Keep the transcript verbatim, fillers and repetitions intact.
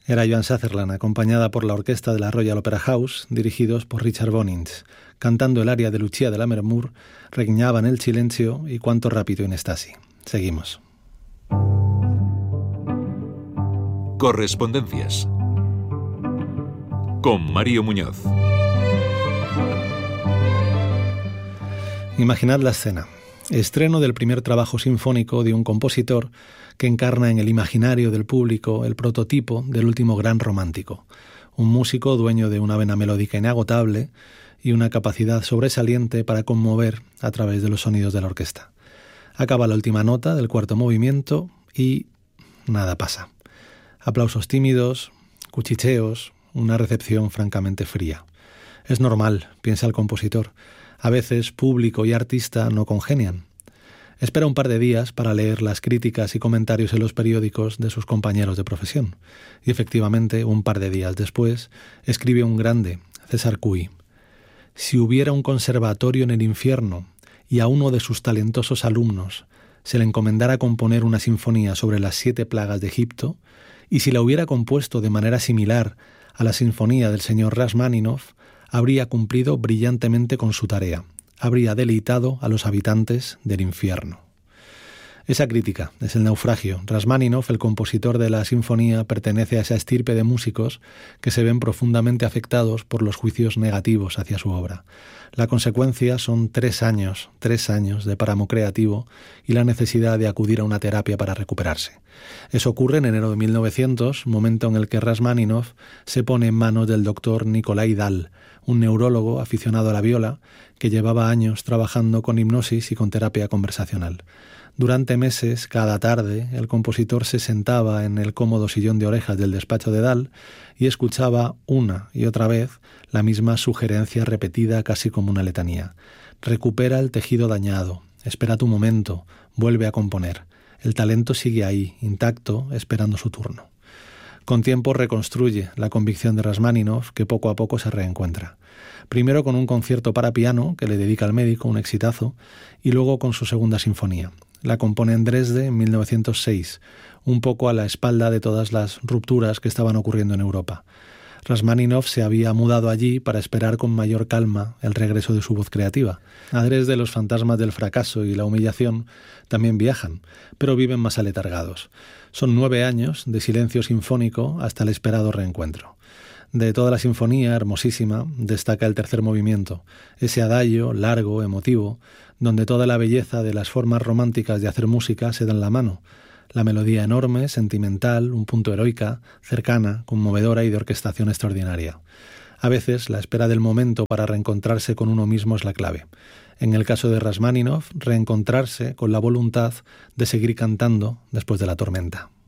Era Joan Sutherland, acompañada por la orquesta de la Royal Opera House, dirigidos por Richard Bonins. Cantando el aria de Lucia de Lammermoor, regnaban el silencio y cuánto rápido in estasi. Seguimos. Correspondencias. Con Mario Muñoz. Imaginad la escena. Estreno del primer trabajo sinfónico de un compositor que encarna en el imaginario del público el prototipo del último gran romántico. Un músico dueño de una vena melódica inagotable y una capacidad sobresaliente para conmover a través de los sonidos de la orquesta. Acaba la última nota del cuarto movimiento y nada pasa. Aplausos tímidos, cuchicheos, una recepción francamente fría. Es normal, piensa el compositor. A veces público y artista no congenian. Espera un par de días para leer las críticas y comentarios en los periódicos de sus compañeros de profesión. Y efectivamente, un par de días después, escribe un grande, César Cui. Si hubiera un conservatorio en el infierno y a uno de sus talentosos alumnos se le encomendara componer una sinfonía sobre las siete plagas de Egipto, y si la hubiera compuesto de manera similar a la sinfonía del señor Rachmaninoff, habría cumplido brillantemente con su tarea, habría deleitado a los habitantes del infierno. Esa crítica es el naufragio. Rachmaninoff, el compositor de la sinfonía, pertenece a esa estirpe de músicos que se ven profundamente afectados por los juicios negativos hacia su obra. La consecuencia son tres años, tres años de páramo creativo y la necesidad de acudir a una terapia para recuperarse. Eso ocurre en enero de mil novecientos, momento en el que Rachmaninoff se pone en manos del doctor Nikolai Dahl, un neurólogo aficionado a la viola que llevaba años trabajando con hipnosis y con terapia conversacional. Durante meses, cada tarde, el compositor se sentaba en el cómodo sillón de orejas del despacho de Dahl y escuchaba una y otra vez la misma sugerencia repetida casi como una letanía. Recupera el tejido dañado, espera tu momento, vuelve a componer. El talento sigue ahí, intacto, esperando su turno. Con tiempo reconstruye la convicción de Rachmaninoff, que poco a poco se reencuentra. Primero con un concierto para piano que le dedica al médico, un exitazo, y luego con su segunda sinfonía. La compone en Dresde en mil novecientos seis, un poco a la espalda de todas las rupturas que estaban ocurriendo en Europa. Rachmaninoff se había mudado allí para esperar con mayor calma el regreso de su voz creativa. A Dresde los fantasmas del fracaso y la humillación también viajan, pero viven más aletargados. Son nueve años de silencio sinfónico hasta el esperado reencuentro. De toda la sinfonía, hermosísima, destaca el tercer movimiento, ese adagio largo, emotivo, donde toda la belleza de las formas románticas de hacer música se dan la mano. La melodía enorme, sentimental, un punto heroica, cercana, conmovedora y de orquestación extraordinaria. A veces, la espera del momento para reencontrarse con uno mismo es la clave. En el caso de Rachmaninoff, reencontrarse con la voluntad de seguir cantando después de la tormenta.